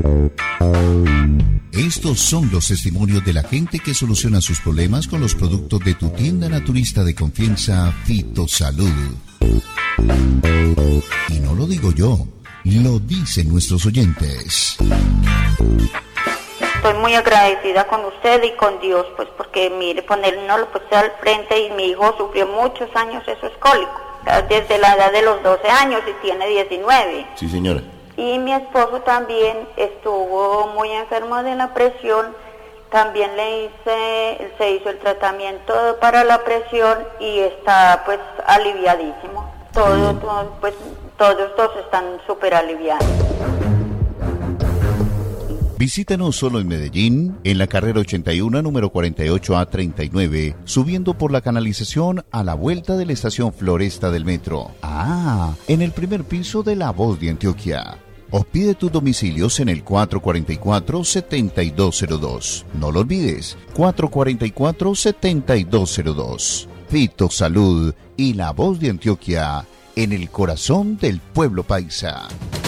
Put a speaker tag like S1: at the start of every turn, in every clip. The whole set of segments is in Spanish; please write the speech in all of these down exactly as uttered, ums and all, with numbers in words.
S1: Estos son los testimonios de la gente que soluciona sus problemas con los productos de tu tienda naturista de confianza, Fitosalud. Y no lo digo yo, lo dicen nuestros oyentes.
S2: Estoy muy agradecida con usted y con Dios, pues porque mire, ponernos lo puse al frente y mi hijo sufrió muchos años esos cólicos, desde la edad de los doce años y tiene diecinueve.
S3: Sí, señora.
S2: Y mi esposo también estuvo muy enfermo de la presión, también le hice, se hizo el tratamiento para la presión y está pues aliviadísimo. Todo, todo pues todos dos están súper aliviados.
S1: Visítanos solo en Medellín, en la carrera ochenta y uno, número cuarenta y ocho A treinta y nueve, subiendo por la canalización a la vuelta de la estación Floresta del metro. Ah, en el primer piso de La Voz de Antioquia. O pide tus domicilios en el cuatro cuatro cuatro, siete dos cero dos. No lo olvides, cuatro cuatro cuatro, siete dos cero dos. Fitosalud y La Voz de Antioquia, en el corazón del pueblo paisa.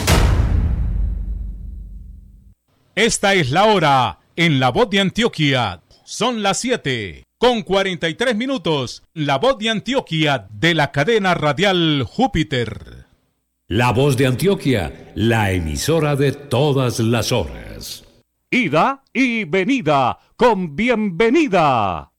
S4: Esta es la hora en La Voz de Antioquia. Son las siete con cuarenta y tres minutos. La Voz de Antioquia de la cadena radial Júpiter.
S5: La Voz de Antioquia, la emisora de todas las horas.
S6: Ida y venida con bienvenida.